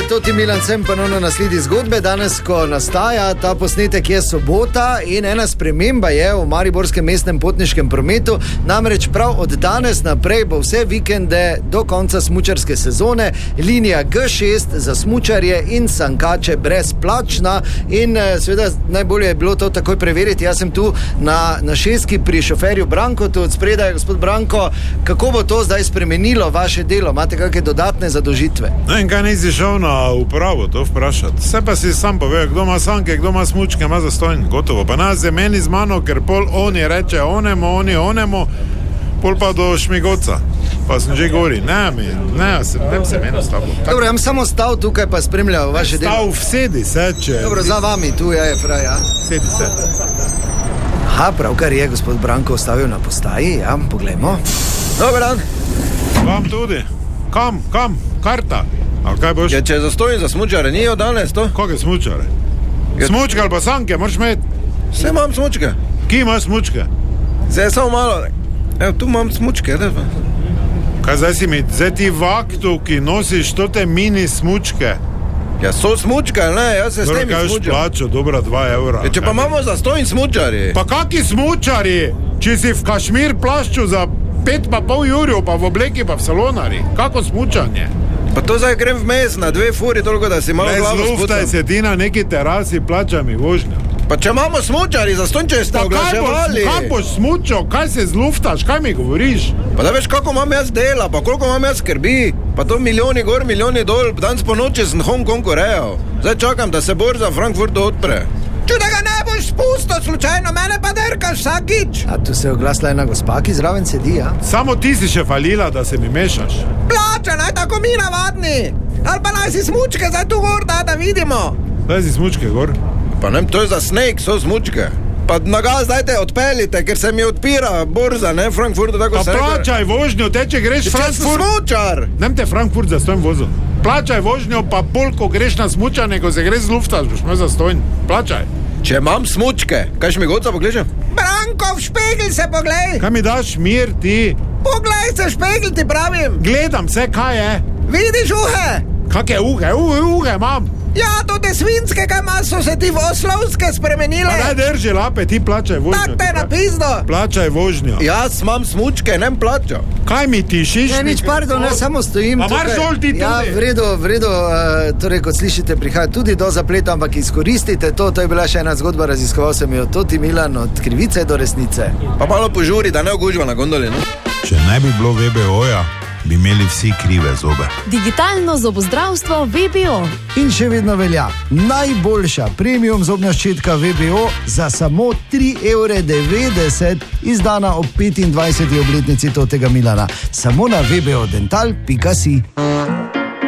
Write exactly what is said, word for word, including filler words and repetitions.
Toti Milan sem ponovno nasledi zgodbe. Danes, ko nastaja ta posnetek, je sobota in ena sprememba je v mariborskem mestnem potniškem prometu. Namreč prav od danes naprej bo vse vikende do konca smučarske sezone linija G šest za smučarje in sankače brezplačna. In seveda najbolje je bilo to takoj preveriti. Jaz sem tu na, na šestki pri šoferju Branko, tu od spredaj. Gospod Branko, kako bo to zdaj spremenilo vaše delo? Imate kakšne dodatne zadožitve? No in kaj nisi šel na upravo to vprašati? Se pa si sam pove, kdo ima sanke, kdo ima smučke, ima zastojn, gotovo. Pa nas je meni z mano, ker pol oni reče onemu, oni onemu, pol pa do Šmigoca. Pa sem že gori, ne, mi, ne, sem, ne se meni ostalo. Dobro, ja samo stav tukaj pa spremljal vaše delo. Stav, vsedi se, če... Dobro, za vami, tu je fraj, ja. Sedi se. Aha, pravkar je gospod Branko ostavil na postaji, ja, poglejmo. Dobar dan. Kam tudi? Kam, kam? Karta? Ali kaj boš? Ja, če zastojim za smučare, nijo danes to? Koga smučare? Ja. Smučke ali pa sanke, moraš imeti? Vse imam smučke. Ki imaš smučke? Zdaj samo malo. Evo, tu imam smučke, da pa. Kaj zdaj si mi, zdaj ti vaktu, ki nosiš tote mini smučke? Ja, so smučke, ne, jaz se s temi smučam. smučam. Kaj plačo, dobra dva evra. Ja, če pa imamo zastojim smučari. Pa kaki smučari? Če si v Kašmir plašču za pet pa pol jurjev, pa v obleki pa v salonari. Kako smučanje? Pa to zdaj grem vmes na dve furi, toliko da si malo glavo sputam. Zluftaj se ti na neki terasi, plača mi vožnjo. Pa če imamo smučari, zastonj če ste oglaševali. Kaj boš smučal, kaj se zluftaš, kaj mi govoriš? Pa da veš, kako imam jaz dela, pa koliko imam jaz skrbi. Pa to milijoni gor, milijoni dol, danes po noči sem Hong Kong urejal. Zdaj čakam, da se borza v Frankfurtu odpre. Če da ga ne boš spustil slučajno, mene pa derkaš vsakič. A tu se je oglasila ena gospa, ki zraven sedi, ja? Samo ti si še falila, da se mi mešaš. Plača, naj tako mi navadni. Ali pa naj si smučke zdaj tu gor, da, da vidimo. Daj si smučke gor. Pa nem, to je za sneg, so smučke. Pa naga zdaj te odpeljite, ker se mi odpira borza, ne, Frankfurtu, tako pa se reče. Pa plačaj vožnjo, te če greš če Frankfurt... smučar. Nem te Frankfurt za stojn vozil. Plačaj vožnjo, pa pol, ko greš na smučanje, ko se greš z luftaš, boš me za stojn. Plačaj. Če imam smučke, kaj Šmigoca pogledam? Branko, v špegel se poglej. Kaj mi daš mir, ti? Poglej se, špegel ti pravim. Gledam se, kaj je. Vidiš uhe? Kakje uhe, uhe, uhe imam. Ja, to te svinske, kaj ima, so se ti v oslovske spremenile. Pa daj drži lape, ti plačaj vožnjo. Tak te je napisno. Plačaj vožnjo. Jaz imam smučke, nem plačal. Kaj mi tišiš? Ne, nič, pardon, ne, samo stojim pa tukaj. Pa mar žol ti tudi. Ja, v redu, v redu, uh, torej, kot slišite, prihaja tudi do zapleta, ampak izkoristite to, to je bila še ena zgodba, raziskoval sem jo Toti Milan od krivice do resnice. Pa malo požuri, da ne ogužva na gondoli, ne? Če ne bi bilo V B O-ja, bi imeli vsi krive zobe. Digitalno zobozdravstvo V B O. In še vedno velja najboljša premium zobna ščetka V B O za samo tri evre devetdeset, izdana ob petindvajseti obletnici Totega Milana. Samo na v b o dental pika si.